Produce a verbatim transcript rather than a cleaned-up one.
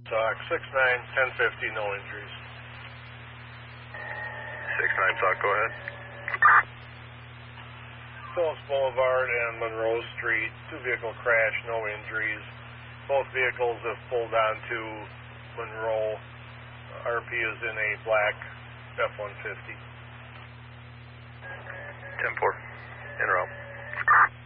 Talk six nine, ten fifty, no injuries. six nine Talk, go ahead. Phillips Boulevard and Monroe Street, two vehicle crash, no injuries. Both vehicles have pulled onto Monroe. R P is in a black F one fifty. ten four, in route.